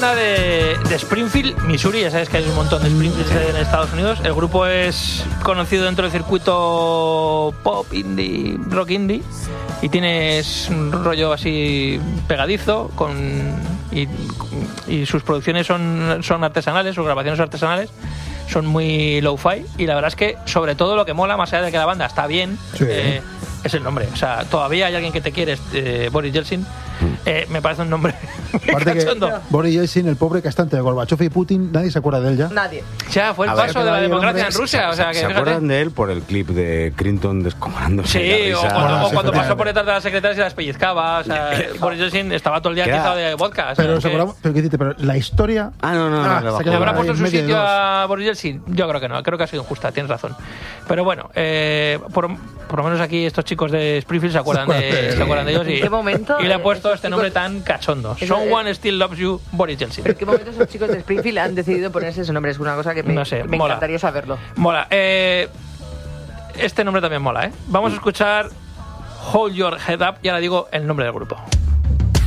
banda de Springfield, Missouri. Ya sabes que hay un montón de Springfield en Estados Unidos. El grupo es conocido dentro del circuito pop, indie, rock indie. Y tienes un rollo así pegadizo y sus producciones son artesanales, sus grabaciones son artesanales. Son muy low-fi. Y la verdad es que sobre todo lo que mola, más allá de que la banda está bien, Sí. Es el nombre. O sea, todavía hay alguien que te quiere, Boris Yeltsin. Me parece un nombre muy cachondo. Boris Yeltsin, el pobre castante de Gorbachev y Putin, nadie se acuerda de él ya. Nadie. Ya, fue el A ver, paso de la ahí el democracia hombre en Rusia. O sea, que ¿Se fíjate. acuerdan de él por el clip de Clinton descomorándose? Sí, de la o risa? cuando sí, pasó por detrás de las secretarias y las pellizcaba. O sea, Boris Yeltsin estaba todo el día Que era- atizado de vodka. O sea, Pero, que- se acordaba- pero, ¿qué dices? Pero la historia... Ah, no, Ah, le bajó. se ¿Le habrá ahí puesto en su en medio de sitio dos. a Boris Yeltsin? Yo creo que no, creo que ha sido injusta, tienes razón. Pero bueno, por lo menos aquí estos chicos de Springfield se acuerdan de ellos ¿En qué momento, y le han puesto esos este nombre chicos- tan cachondo. Eso, Someone Still Loves You, Boris Yeltsin. ¿Pero en qué momento esos chicos de Springfield han decidido ponerse ese nombre? Es una cosa que me, No sé, me mola. encantaría saberlo. Mola. Este nombre también mola, ¿eh? Vamos a escuchar Hold Your Head Up y ahora digo el nombre del grupo.